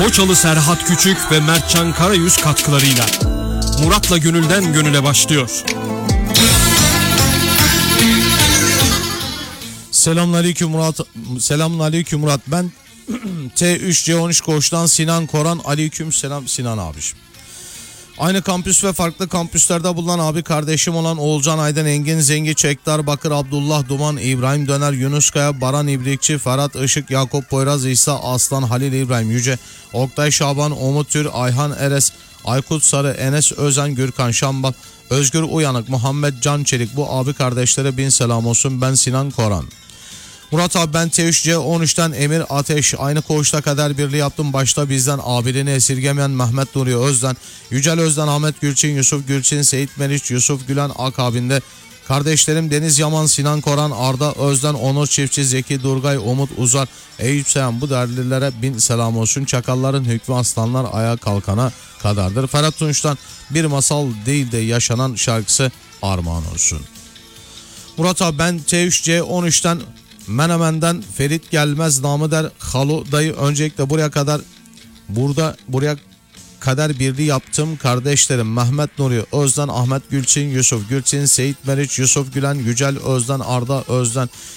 Foçalı Serhat Küçük ve Mertcan Karayüz katkılarıyla Murat'la Gönülden Gönüle başlıyor. Selamünaleyküm Murat. Selamünaleyküm Murat. Ben T3C13 Koç'tan Sinan Koran. Aleyküm selam Sinan abiciğim. Aynı kampüs ve farklı kampüslerde bulunan abi kardeşim olan Oğulcan Aydın, Engin Zengi, Çekdar Bakır, Abdullah Duman, İbrahim Döner, Yunus Kaya, Baran İbrikçi, Ferhat Işık, Yakup Poyraz, İsa Aslan, Halil İbrahim Yüce, Oktay Şaban, Umut Tür, Ayhan Eres, Aykut Sarı, Enes Özen, Gürkan Şambal, Özgür Uyanık, Muhammed Can Çelik, bu abi kardeşlere bin selam olsun. Ben Sinan Koran. Murat abi, ben T3C13'ten Emir Ateş, aynı koğuşta kader birliği yaptım. Başta bizden abiliğini esirgemeyen Mehmet Nuri Özden, Yücel Özden, Ahmet Gülçin, Yusuf Gülçin, Seyit Meriç, Yusuf Gülen akabinde kardeşlerim Deniz Yaman, Sinan Koran, Arda Özden, Onur Çiftçi, Zeki Durgay, Umut Uzar, Eyüp Seyhan, bu değerlilere bin selam olsun. Çakalların hükmü aslanlar ayağa kalkana kadardır. Ferhat Tunç'tan Bir Masal Değil de Yaşanan şarkısı armağan olsun. Murat abi, ben T3C13'ten Menemen'den Ferit Gelmez, namı der Halu dayı. Öncelikle buraya kadar birliği yaptım kardeşlerim Mehmet Nuri Özden, Ahmet Gülçin, Yusuf Gülçin, Seyit Meriç, Yusuf Gülen, Yücel Özden, Arda Özden,